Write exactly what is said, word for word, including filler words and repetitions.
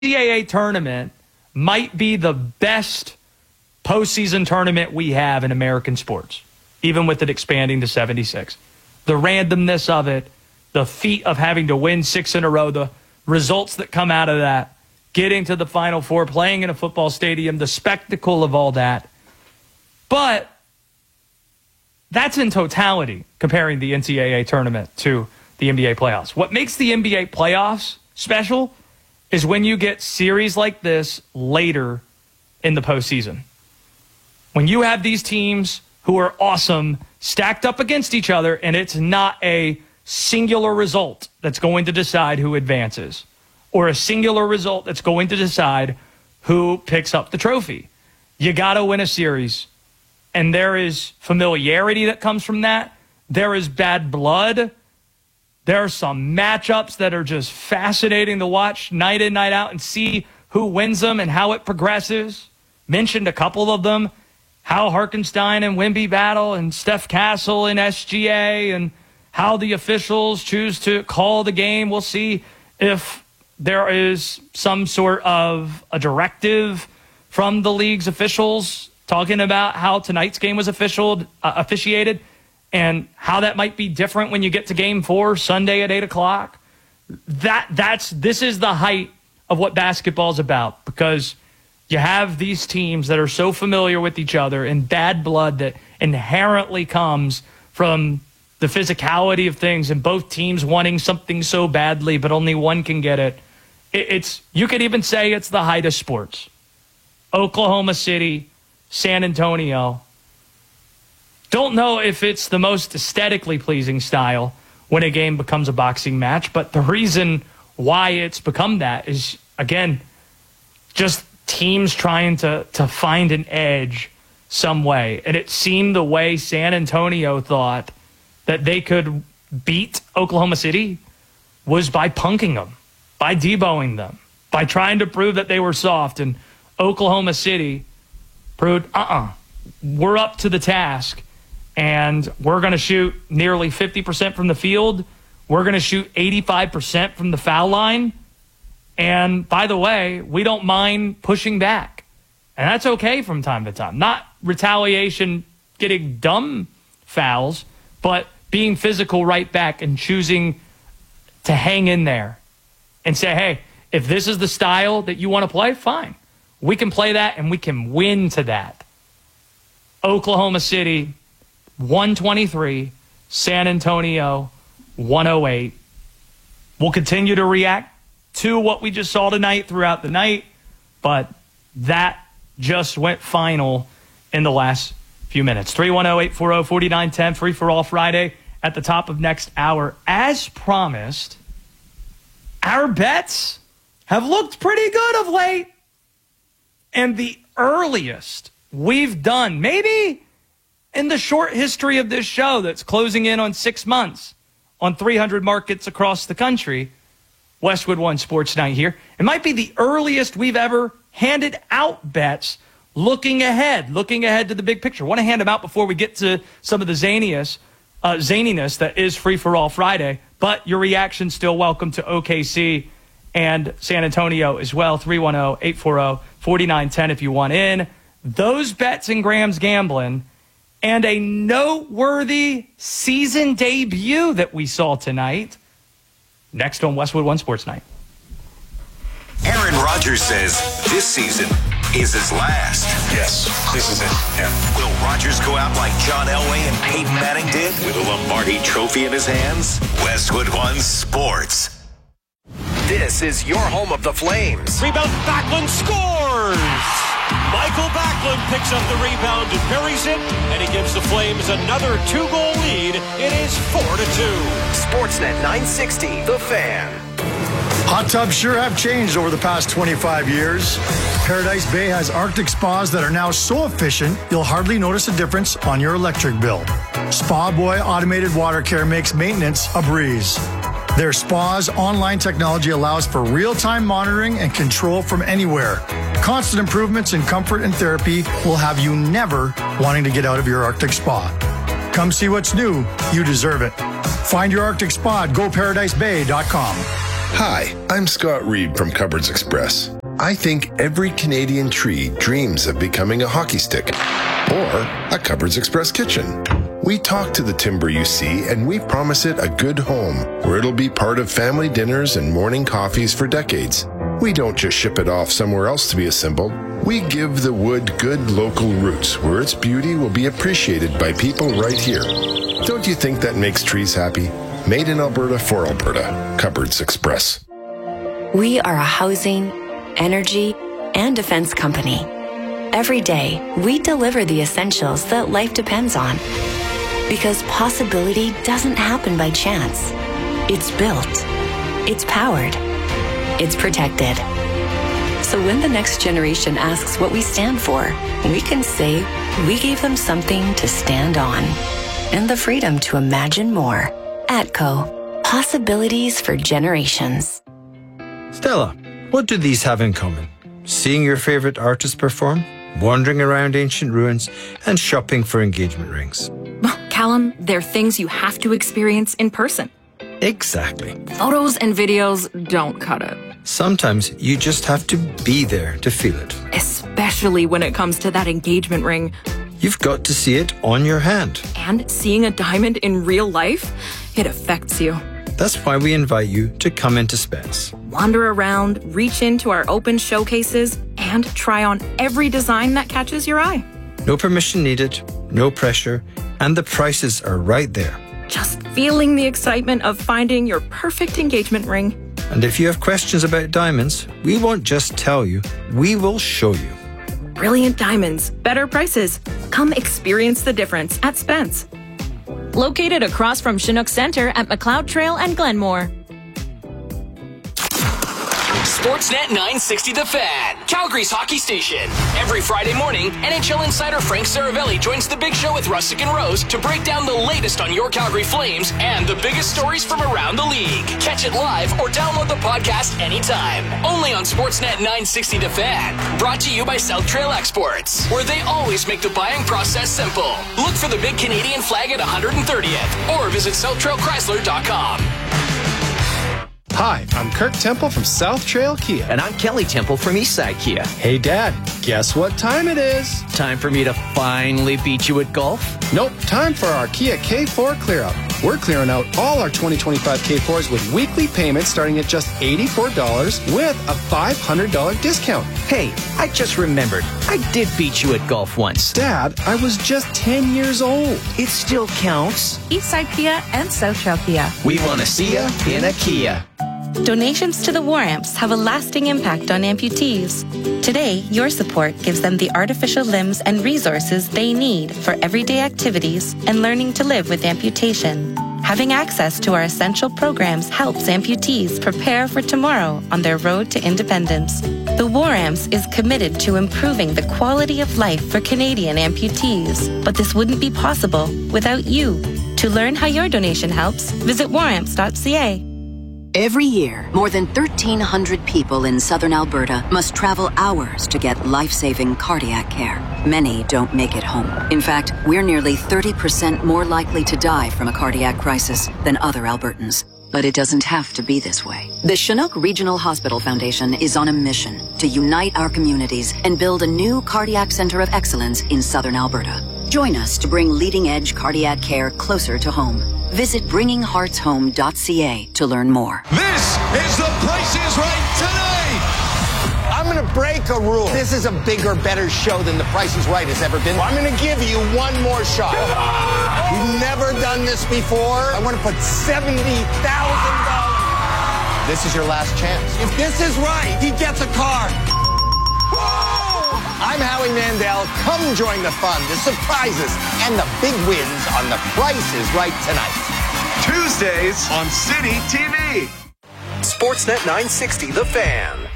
C double A tournament might be the best postseason tournament we have in American sports, even with it expanding to seventy-six. The randomness of it, the feat of having to win six in a row, the results that come out of that, getting to the Final Four, playing in a football stadium, the spectacle of all that. But that's in totality, comparing the N C double A tournament to the N B A playoffs. What makes the N B A playoffs special is when you get series like this later in the postseason. When you have these teams who are awesome stacked up against each other, and it's not a singular result that's going to decide who advances, or a singular result that's going to decide who picks up the trophy. You got to win a series, and there is familiarity that comes from that. There is bad blood. There are some matchups that are just fascinating to watch night in, night out, and see who wins them and how it progresses. Mentioned a couple of them. How Hartenstein and Wemby battle, and Steph Castle and S G A, and how the officials choose to call the game. We'll see if there is some sort of a directive from the league's officials talking about how tonight's game was official, uh, officiated, and how that might be different when you get to game four Sunday at eight o'clock. That, that's, this is the height of what basketball's about, because you have these teams that are so familiar with each other, and bad blood that inherently comes from the physicality of things, and both teams wanting something so badly, but only one can get it. It's, you could even say it's the height of sports. Oklahoma City, San Antonio. Don't know if it's the most aesthetically pleasing style when a game becomes a boxing match, but the reason why it's become that is, again, just teams trying to, to find an edge some way. And it seemed the way San Antonio thought that they could beat Oklahoma City was by punking them, by deboing them, by trying to prove that they were soft. And Oklahoma City proved, uh-uh, we're up to the task, and we're going to shoot nearly fifty percent from the field. We're going to shoot eighty-five percent from the foul line. And by the way, we don't mind pushing back. And that's okay from time to time. Not retaliation, getting dumb fouls, but being physical right back and choosing to hang in there and say, hey, if this is the style that you want to play, fine. We can play that, and we can win to that. Oklahoma City, one twenty-three. San Antonio, one oh eight. We'll continue to react to what we just saw tonight throughout the night, but that just went final in the last few minutes. three one zero, eight four zero, four nine one zero, Free for All Friday at the top of next hour. As promised, our bets have looked pretty good of late. And the earliest we've done, maybe in the short history of this show that's closing in on six months on three hundred markets across the country, Westwood One Sports Night here. It might be the earliest we've ever handed out bets looking ahead, looking ahead to the big picture. I want to hand them out before we get to some of the zaniness, uh, zaniness that is Free for All Friday. But your reaction still welcome to O K C and San Antonio as well. three one zero, eight four zero, four nine one zero if you want in. Those bets in Graham's Gambling, and a noteworthy season debut that we saw tonight. Next on Westwood One Sports Night. Aaron Rodgers says this season is his last. Yes, this is it. Yeah. Will Rodgers go out like John Elway and Peyton Manning did with a Lombardi trophy in his hands? Westwood One Sports. This is your home of the Flames. Rebound, Backlund scores! Michael Backlund picks up the rebound and buries it, and he gives the Flames another two-goal lead. It is four to two. Sportsnet nine sixty, The Fan. Hot tubs sure have changed over the past twenty-five years. Paradise Bay has Arctic spas that are now so efficient, you'll hardly notice a difference on your electric bill. Spa Boy Automated Water Care makes maintenance a breeze. Their spa's online technology allows for real-time monitoring and control from anywhere. Constant improvements in comfort and therapy will have you never wanting to get out of your Arctic spa. Come see what's new. You deserve it. Find your Arctic spa at go paradise bay dot com. Hi, I'm Scott Reed from Cupboards Express. I think every Canadian tree dreams of becoming a hockey stick or a Cupboards Express kitchen. We talk to the timber you see, and we promise it a good home where it'll be part of family dinners and morning coffees for decades. We don't just ship it off somewhere else to be assembled. We give the wood good local roots where its beauty will be appreciated by people right here. Don't you think that makes trees happy? Made in Alberta for Alberta. Cupboards Express. We are a housing, energy, and defense company. Every day, we deliver the essentials that life depends on. Because possibility doesn't happen by chance. It's built. It's powered. It's protected. So when the next generation asks what we stand for, we can say we gave them something to stand on. And the freedom to imagine more. ATCO. Possibilities for generations. Stella, what do these have in common? Seeing your favorite artist perform, wandering around ancient ruins, and shopping for engagement rings. Callum, they're things you have to experience in person. Exactly. Photos and videos don't cut it. Sometimes you just have to be there to feel it. Especially when it comes to that engagement ring. You've got to see it on your hand. And seeing a diamond in real life, it affects you. That's why we invite you to come into Spence. Wander around, reach into our open showcases, and try on every design that catches your eye. No permission needed, no pressure, and the prices are right there. Just feeling the excitement of finding your perfect engagement ring. And if you have questions about diamonds, we won't just tell you, we will show you. Brilliant diamonds, better prices. Come experience the difference at Spence. Located across from Chinook Center at McLeod Trail and Glenmore. Sportsnet nine sixty The Fan, Calgary's hockey station. Every Friday morning, N H L insider Frank Saravelli joins the Big Show with Russick and Rose to break down the latest on your Calgary Flames and the biggest stories from around the league. Catch it live or download the podcast anytime. Only on Sportsnet nine sixty The Fan. Brought to you by South Trail Exports, where they always make the buying process simple. Look for the big Canadian flag at one hundred thirtieth or visit south trail chrysler dot com. Hi, I'm Kirk Temple from South Trail Kia. And I'm Kelly Temple from Eastside Kia. Hey, Dad, guess what time it is? Time for me to finally beat you at golf? Nope, time for our Kia K four Clear Up. We're clearing out all our twenty twenty-five K fours with weekly payments starting at just eighty-four dollars with a five hundred dollars discount. Hey, I just remembered. I did beat you at golf once. Dad, I was just ten years old. It still counts. Eastside Kia and South Trail Kia. We want to see ya in a Kia. Donations to the War Amps have a lasting impact on amputees. Today, your support gives them the artificial limbs and resources they need for everyday activities and learning to live with amputation. Having access to our essential programs helps amputees prepare for tomorrow on their road to independence. The War Amps is committed to improving the quality of life for Canadian amputees, but this wouldn't be possible without you. To learn how your donation helps, visit war amps dot c a. Every year, more than thirteen hundred people in southern Alberta must travel hours to get life-saving cardiac care. Many don't make it home. In fact, we're nearly thirty percent more likely to die from a cardiac crisis than other Albertans. But it doesn't have to be this way. The Chinook Regional Hospital Foundation is on a mission to unite our communities and build a new cardiac center of excellence in southern Alberta. Join us to bring leading-edge cardiac care closer to home. Visit bringing hearts home dot c a to learn more. This is The Price is Right tonight. I'm going to break a rule. This is a bigger, better show than The Price is Right has ever been. I'm going to give you one more shot. We've never done this before. I want to put seventy thousand dollars. This is your last chance. If this is right, he gets a car. I'm Howie Mandel. Come join the fun, the surprises, and the big wins on The Price is Right tonight. Tuesdays on City T V. Sportsnet nine sixty The Fan.